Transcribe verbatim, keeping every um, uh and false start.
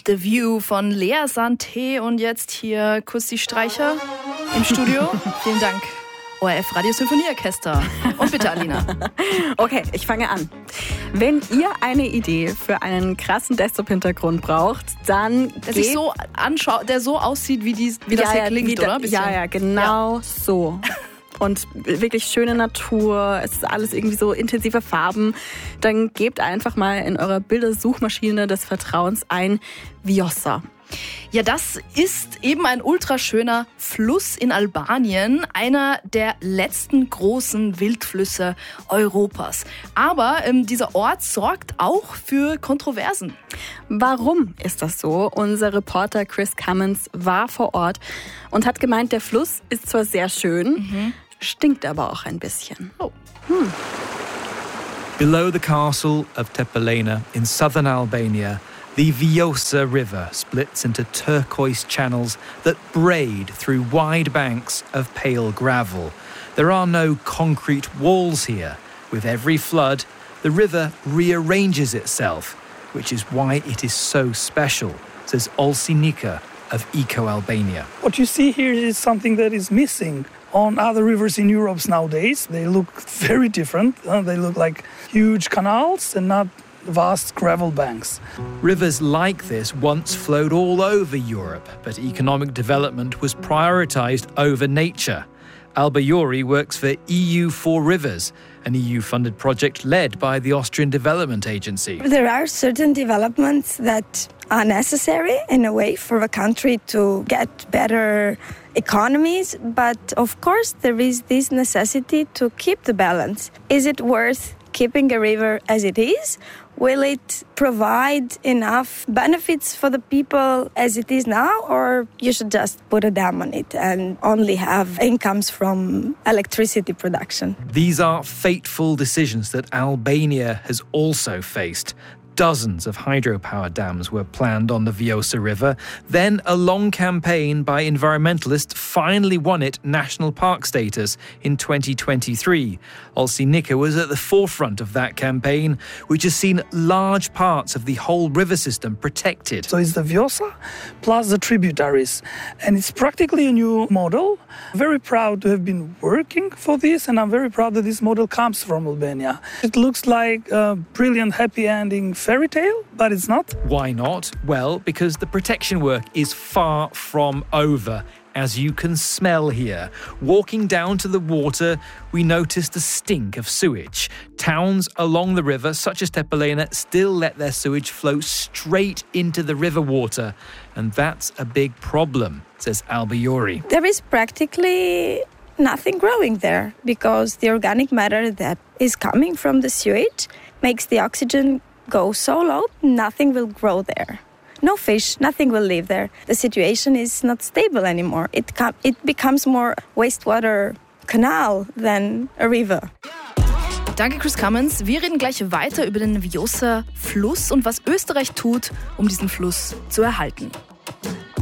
The View von Lea Santé und jetzt hier kurz die Streicher im Studio. Vielen Dank. O R F Radio Symphonieorchester. Und bitte, Alina. Okay, ich fange an. Wenn ihr eine Idee für einen krassen Desktop-Hintergrund braucht, dann der sich so anschaut, der so aussieht, wie, die, wie das ja, hier ja, klingt, da, oder? Ja, ja, genau ja. so. Und wirklich schöne Natur, es ist alles irgendwie so intensive Farben, dann gebt einfach mal in eurer Bildersuchmaschine des Vertrauens ein Vjosa. Ja, das ist eben ein ultraschöner Fluss in Albanien, einer der letzten großen Wildflüsse Europas. Aber ähm, dieser Ort sorgt auch für Kontroversen. Warum ist das so? Unser Reporter Chris Cummins war vor Ort und hat gemeint, der Fluss ist zwar sehr schön, mhm. stinkt aber auch ein bisschen. Oh. Hm. Below the castle of Tepelena in southern Albania, the Vjosa River splits into turquoise channels that braid through wide banks of pale gravel. There are no concrete walls here. With every flood, the river rearranges itself, which is why it is so special, says Olsi Nika of Eco Albania. What you see here is something that is missing on other rivers in Europe nowadays. They look very different. Uh, they look like huge canals and not vast gravel banks. Rivers like this once flowed all over Europe, but economic development was prioritised over nature. Alba Iori works for E U for Rivers, an E U-funded project led by the Austrian Development Agency. There are certain developments that are necessary in a way for a country to get better economies, but of course there is this necessity to keep the balance. Is it worth keeping a river as it is? Will it provide enough benefits for the people as it is now, or you should just put a dam on it and only have incomes from electricity production? These are fateful decisions that Albania has also faced. Dozens of hydropower dams were planned on the Vjosa River. Then a long campaign by environmentalists finally won it national park status in twenty twenty-three. Olsi Nika was at the forefront of that campaign, which has seen large parts of the whole river system protected. So it's the Vjosa plus the tributaries. And it's practically a new model. Very proud to have been working for this, and I'm very proud that this model comes from Albania. It looks like a brilliant, happy ending fairy tale, but it's not. Why not? Well, because the protection work is far from over, as you can smell here. Walking down to the water, we noticed the stink of sewage. Towns along the river, such as Tepelena, still let their sewage flow straight into the river water. And that's a big problem, says Alba Iori. There is practically nothing growing there because the organic matter that is coming from the sewage makes the oxygen go so low, nothing will grow there. No fish, nothing will live there. The situation is not stable anymore. It, com- it becomes more wastewater canal than a river. Danke, Chris Cummins. Wir reden gleich weiter über den Vjosa Fluss und was Österreich tut, um diesen Fluss zu erhalten.